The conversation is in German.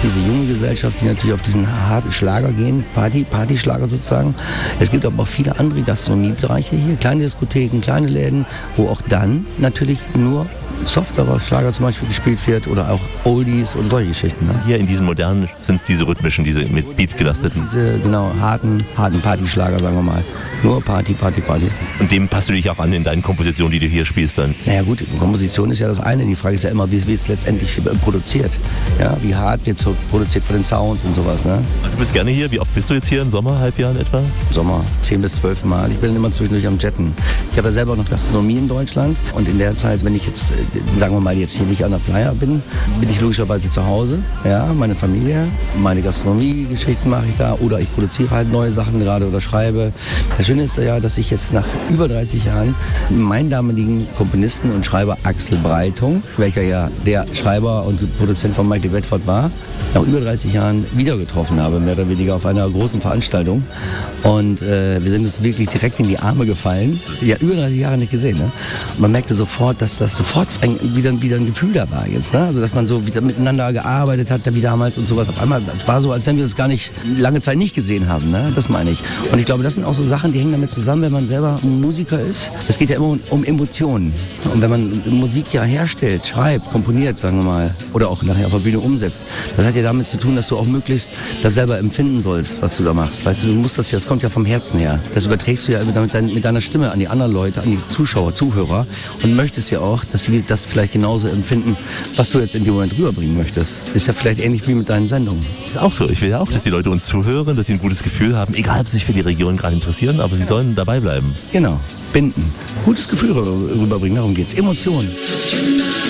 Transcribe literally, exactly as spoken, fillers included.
diese junge Gesellschaft, die natürlich auf diesen harten Schlager gehen, Party, Partyschlager sozusagen. Es gibt aber auch viele andere Gastronomiebereiche hier, kleine Diskotheken, kleine Läden, wo auch dann natürlich nur Software-Schlager zum Beispiel gespielt wird oder auch Oldies und solche Geschichten. Ne? Hier in diesen modernen sind es diese rhythmischen, diese mit Beat gelasteten. Diese, genau, harten, harten Partyschlager, sagen wir mal. Nur Party, Party, Party. Und dem passt du dich auch an in deinen Kompositionen, die du hier spielst dann? Naja gut, Komposition ist ja das eine. Die Frage ist ja immer, wie wird es letztendlich produziert? Ja, wie hart wird es produziert von den Sounds und sowas. Ne? Du bist gerne hier. Wie oft bist du jetzt hier im Sommer, Halbjahr in etwa? Sommer, zehn bis zwölf Mal. Ich bin immer zwischendurch am Jetten. Ich habe ja selber noch Gastronomie in Deutschland. Und in der Zeit, wenn ich jetzt, sagen wir mal, jetzt hier nicht an der Playa bin, bin ich logischerweise zu Hause. Ja, meine Familie, meine Gastronomie-Geschichten mache ich da. Oder ich produziere halt neue Sachen gerade oder schreibe. Das Schöne ist ja, dass ich jetzt nach über dreißig Jahren meinen damaligen Komponisten und Schreiber Axel Breitung, welcher ja der Schreiber und Produzent von Michael Bedford war, nach über dreißig Jahren wieder getroffen habe, mehr oder weniger auf einer großen Veranstaltung. Und äh, wir sind uns wirklich direkt in die Arme gefallen. Ja, über dreißig Jahre nicht gesehen. Ne? Und man merkte sofort, dass das sofort ein, wieder, wieder ein Gefühl da war jetzt. Ne? Also, dass man so wieder miteinander gearbeitet hat, wie damals und sowas. Auf einmal, es war so, als wenn wir das gar nicht lange Zeit nicht gesehen haben. Ne? Das meine ich. Und ich glaube, das sind auch so Sachen, die hängen damit zusammen, wenn man selber Musiker ist. Es geht ja immer um, um Emotionen. Und wenn man Musik ja herstellt, schreibt, komponiert, sagen wir mal, oder auch nachher auf der Bühne umsetzt, das hat ja damit zu tun, dass du auch möglichst das selber empfinden sollst, was du da machst. Weißt du, du musst das ja, das kommt ja vom Herzen her. Das überträgst du ja mit, dein, mit deiner Stimme an die anderen Leute, an die Zuschauer, Zuhörer und möchtest ja auch, dass sie das vielleicht genauso empfinden, was du jetzt in dem Moment rüberbringen möchtest. Ist ja vielleicht ähnlich wie mit deinen Sendungen. Ist auch so. Ich will ja auch, dass die Leute uns zuhören, dass sie ein gutes Gefühl haben, egal ob sie sich für die Region gerade interessieren, aber sie sollen dabei bleiben. Genau. Binden. Gutes Gefühl rüberbringen, darum geht's. Emotionen.